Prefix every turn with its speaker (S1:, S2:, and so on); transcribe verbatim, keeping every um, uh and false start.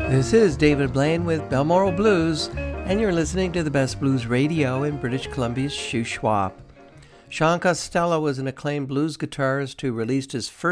S1: This is David Blaine with Balmoral Blues, and you're listening to the best blues radio in British Columbia's Shuswap. Sean Costello was an acclaimed blues guitarist who released his first